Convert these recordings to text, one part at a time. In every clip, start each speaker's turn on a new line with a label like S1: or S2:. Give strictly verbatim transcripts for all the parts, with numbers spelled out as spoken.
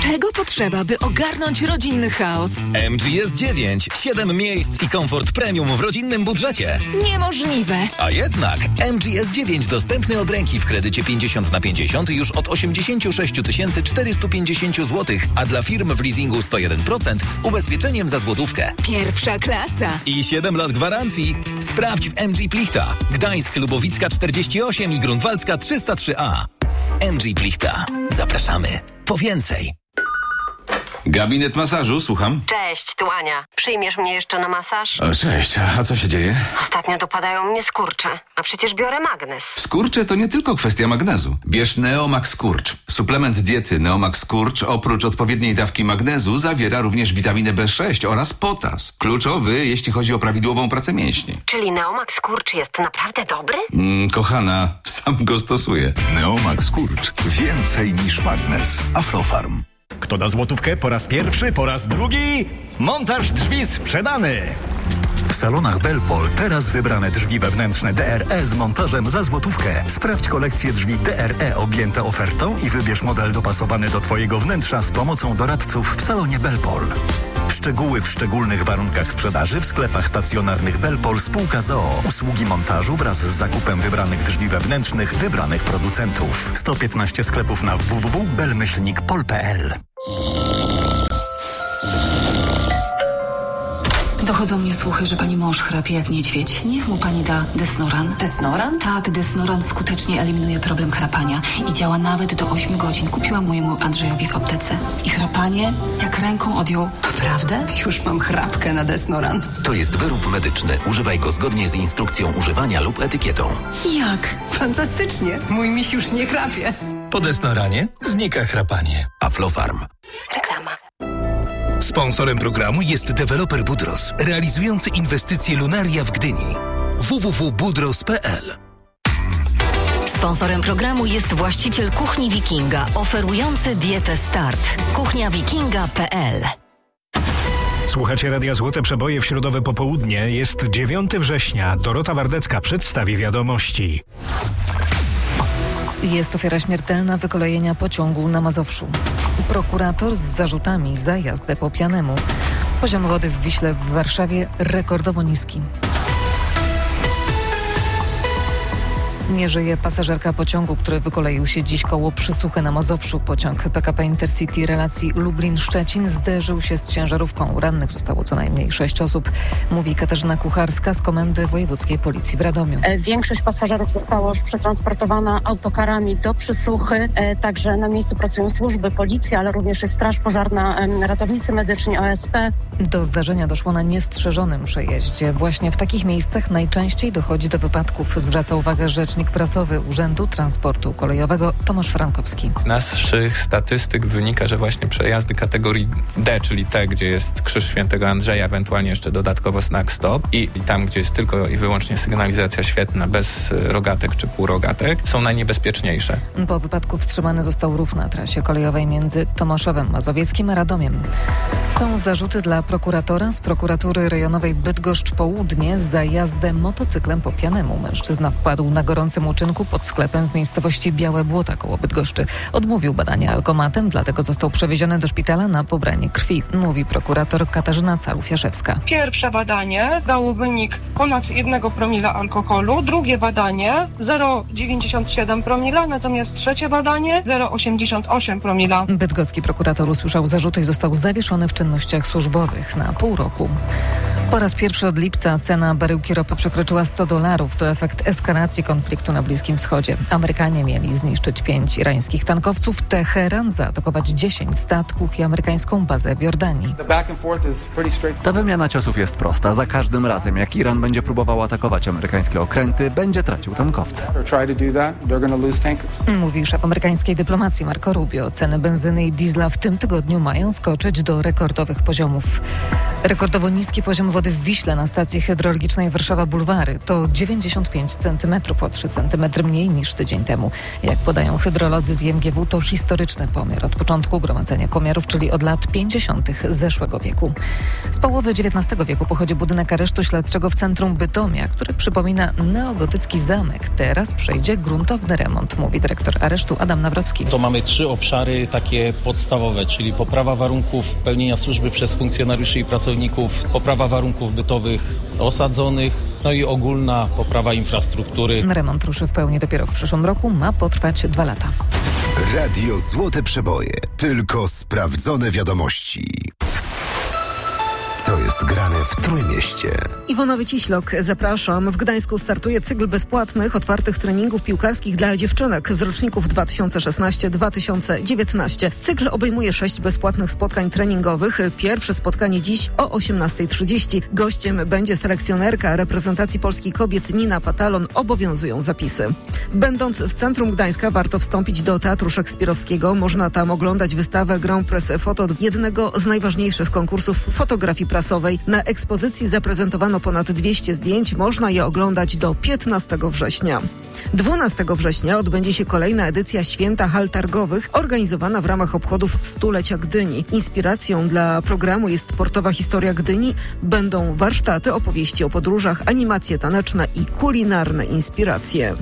S1: Czego potrzeba, by ogarnąć rodzinny chaos?
S2: M G S dziewięć. siedem miejsc i komfort premium w rodzinnym budżecie.
S1: Niemożliwe.
S2: A jednak M G S dziewięć dostępny od ręki w kredycie pięćdziesiąt na pięćdziesiąt już od osiemdziesiąt sześć tysięcy czterysta pięćdziesiąt złotych, a dla firm w leasingu sto jeden procent z ubezpieczeniem za złotówkę.
S1: Pierwsza klasa.
S2: I siedem lat gwarancji. Sprawdź w M G Plichta. Gdańsk, Lubowicka czterdzieści osiem i Grunwaldzka trzysta trzy A. M G Plichta. Zapraszamy. Po więcej.
S3: Gabinet masażu, słucham.
S4: Cześć, tu Ania. Przyjmiesz mnie jeszcze na masaż?
S3: O, cześć, a co się dzieje?
S4: Ostatnio dopadają mnie skurcze, a przecież biorę magnes.
S3: Skurcze to nie tylko kwestia magnezu. Bierz Neomax Skurcz. Suplement diety Neomax Skurcz oprócz odpowiedniej dawki magnezu zawiera również witaminę B sześć oraz potas. Kluczowy, jeśli chodzi o prawidłową pracę mięśni.
S4: Czyli Neomax Skurcz jest naprawdę dobry?
S3: Mm, kochana, sam go stosuję.
S5: Neomax Skurcz. Więcej niż magnes. Aflofarm.
S6: Kto da złotówkę po raz pierwszy, po raz drugi? Montaż drzwi sprzedany!
S5: W salonach Belpol teraz wybrane drzwi wewnętrzne D R E z montażem za złotówkę. Sprawdź kolekcję drzwi D R E objęte ofertą i wybierz model dopasowany do Twojego wnętrza z pomocą doradców w salonie Belpol. Szczegóły w szczególnych warunkach sprzedaży w sklepach stacjonarnych Belpol spółka z o o. Usługi montażu wraz z zakupem wybranych drzwi wewnętrznych wybranych producentów. sto piętnaście sklepów na w w w kropka bel myślnik pol kropka p l.
S7: Dochodzą mnie słuchy, że pani mąż chrapie jak niedźwiedź. Niech mu pani da Desnoran.
S8: Desnoran?
S7: Tak, Desnoran skutecznie eliminuje problem chrapania i działa nawet do ośmiu godzin. Kupiłam mojemu Andrzejowi w aptece. I chrapanie jak ręką odjął.
S8: Naprawdę? Już mam chrapkę na Desnoran.
S9: To jest wyrób medyczny. Używaj go zgodnie z instrukcją używania lub etykietą.
S7: Jak?
S8: Fantastycznie. Mój miś już nie chrapie.
S5: Po Desnoranie znika chrapanie.
S9: Aflofarm.
S4: Reklama.
S10: Sponsorem programu jest deweloper Budros, realizujący inwestycje Lunaria w Gdyni. w w w kropka budros kropka p l.
S11: Sponsorem programu jest właściciel Kuchni Wikinga, oferujący dietę Start. kuchnia wikinga kropka p l.
S6: Słuchacie Radia Złote Przeboje w środowe popołudnie. Jest dziewiątego września. Dorota Wardecka przedstawi wiadomości.
S12: Jest ofiara śmiertelna wykolejenia pociągu na Mazowszu. Prokurator z zarzutami za jazdę po pijanemu. Poziom wody w Wiśle w Warszawie rekordowo niski. Nie żyje pasażerka pociągu, który wykoleił się dziś koło Przysuchy na Mazowszu. Pociąg P K P Intercity relacji Lublin-Szczecin zderzył się z ciężarówką. Rannych zostało co najmniej sześć osób, mówi Katarzyna Kucharska z Komendy Wojewódzkiej Policji w Radomiu.
S13: Większość pasażerów została już przetransportowana autokarami do Przysuchy. Także na miejscu pracują służby, policja, ale również jest straż pożarna, ratownicy medyczni, O S P.
S12: Do zdarzenia doszło na niestrzeżonym przejeździe. Właśnie w takich miejscach najczęściej dochodzi do wypadków, zwraca uwagę rzecznik prasowy Urzędu Transportu Kolejowego Tomasz Frankowski.
S14: Z naszych statystyk wynika, że właśnie przejazdy kategorii D, czyli te, gdzie jest Krzyż Świętego Andrzeja, ewentualnie jeszcze dodatkowo snack stop i, i tam, gdzie jest tylko i wyłącznie sygnalizacja świetna, bez rogatek czy półrogatek, są najniebezpieczniejsze.
S12: Po wypadku wstrzymany został ruch na trasie kolejowej między Tomaszowem Mazowieckim a Radomiem. Są zarzuty dla prokuratora z prokuratury rejonowej Bydgoszcz Południe za jazdę motocyklem po pijanemu. Mężczyzna wpadł na gorącym uczynku pod sklepem w miejscowości Białe Błota koło Bydgoszczy. Odmówił badania alkomatem, dlatego został przewieziony do szpitala na pobranie krwi, mówi prokurator Katarzyna Calów-Jaszewska.
S15: Pierwsze badanie dało wynik ponad jednego promila alkoholu, drugie badanie zero przecinek dziewięćdziesiąt siedem promila, natomiast trzecie badanie zero przecinek osiemdziesiąt osiem promila.
S12: Bydgoski prokurator usłyszał zarzuty i został zawieszony w czynnościach służbowych na pół roku. Po raz pierwszy od lipca cena baryłki ropy przekroczyła sto dolarów. To efekt eskalacji konfliktu na Bliskim Wschodzie. Amerykanie mieli zniszczyć pięć irańskich tankowców, Teheran zaatakować dziesięć statków i amerykańską bazę w Jordanii.
S16: Ta wymiana ciosów jest prosta. Za każdym razem, jak Iran będzie próbował atakować amerykańskie okręty, będzie tracił tankowce.
S12: Mówi szef amerykańskiej dyplomacji Marco Rubio. Ceny benzyny i diesla w tym tygodniu mają skoczyć do rekordowych poziomów. Rekordowo niski poziom wody w Wiśle na stacji hydrologicznej Warszawa Bulwary to dziewięćdziesiąt pięć centymetrów, o trzy centymetry mniej niż tydzień temu. Jak podają hydrolodzy z I M G W, to historyczny pomiar od początku gromadzenia pomiarów, czyli od lat pięćdziesiątych zeszłego wieku. Z połowy dziewiętnastego wieku pochodzi budynek aresztu śledczego w centrum Bytomia, który przypomina neogotycki zamek. Teraz przejdzie gruntowny remont, mówi dyrektor aresztu Adam Nawrocki.
S17: To mamy trzy obszary takie podstawowe, czyli poprawa warunków pełnienia służby przez funkcjonariuszy i pracowników, poprawa warunków bytowych osadzonych, no i ogólna poprawa infrastruktury.
S12: Remont ruszy w pełni dopiero w przyszłym roku, ma potrwać dwa lata.
S18: Radio Złote Przeboje. Tylko sprawdzone wiadomości. Co jest grane w Trójmieście?
S19: Iwona Wyciślok, zapraszam. W Gdańsku startuje cykl bezpłatnych, otwartych treningów piłkarskich dla dziewczynek z roczników dwa tysiące szesnaście dwa tysiące dziewiętnaście. Cykl obejmuje sześć bezpłatnych spotkań treningowych. Pierwsze spotkanie dziś o osiemnasta trzydzieści. Gościem będzie selekcjonerka reprezentacji Polski kobiet Nina Patalon. Obowiązują zapisy. Będąc w centrum Gdańska, warto wstąpić do Teatru Szekspirowskiego. Można tam oglądać wystawę Grand Press Photo, jednego z najważniejszych konkursów fotografii prasowej. Na ekspozycji zaprezentowano ponad dwieście zdjęć. Można je oglądać do piętnastego września. dwunastego września odbędzie się kolejna edycja Święta Hal Targowych, organizowana w ramach obchodów stulecia Gdyni. Inspiracją dla programu jest sportowa historia Gdyni. Będą warsztaty, opowieści o podróżach, animacje taneczne i kulinarne inspiracje.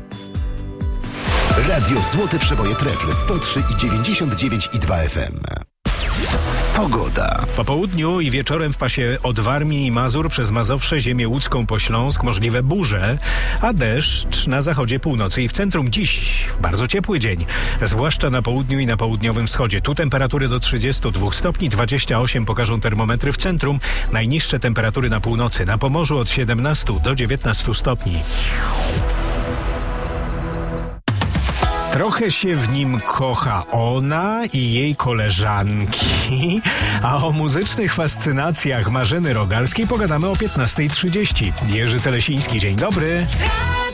S18: Radio Złote Przeboje Trefl sto trzy i dziewięćdziesiąt dziewięć i dwa F M. Pogoda.
S6: Po południu i wieczorem w pasie od Warmii i Mazur przez Mazowsze, ziemię łódzką po Śląsk możliwe burze, a deszcz na zachodzie, północy i w centrum. Dziś bardzo ciepły dzień, zwłaszcza na południu i na południowym wschodzie. Tu temperatury do trzydziestu dwóch stopni, dwadzieścia osiem pokażą termometry w centrum. Najniższe temperatury na północy, na Pomorzu od siedemnastu do dziewiętnastu stopni. Trochę się w nim kocha ona i jej koleżanki, a o muzycznych fascynacjach Marzeny Rogalskiej pogadamy o piętnasta trzydzieści. Jerzy Telesiński, dzień dobry.